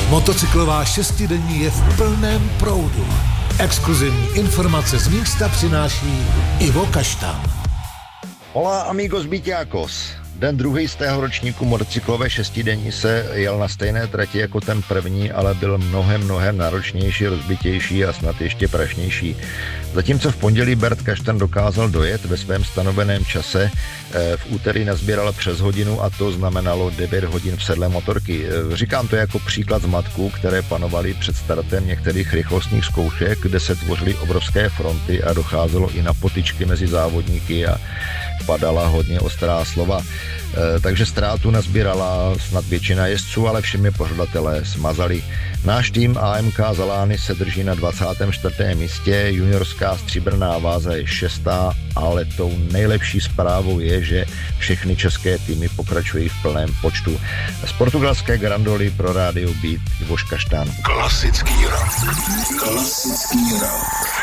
Motocyklová šestidenní je v plném proudu. Exkluzivní informace z místa přináší Ivo Kaštan. Hola amigos Byťákos. Den druhý z tého ročníku motocyklové šestidenní se jel na stejné trati jako ten první, ale byl mnohem náročnější, rozbitější a snad ještě prašnější. Zatímco v pondělí Bert Kaštan dokázal dojet ve svém stanoveném čase, v úterý nazbíral přes hodinu a to znamenalo 9 hodin v sedle motorky. Říkám to jako příklad zmatků, které panovaly před startem některých rychlostních zkoušek, kde se tvořily obrovské fronty a docházelo i na potyčky mezi závodníky a padala hodně ostrá slova. Takže ztrátu nazbírala snad většina jezdců, ale všemi pořadatelé smazali. Náš tým AMK Zalány se drží na 24. místě, juniorská stříbrná váza je 6., ale tou nejlepší zprávou je, že všechny české týmy pokračují v plném počtu. Z portugalské Grandoly pro rádio Beat Ivo Kaštan. Klasický rock.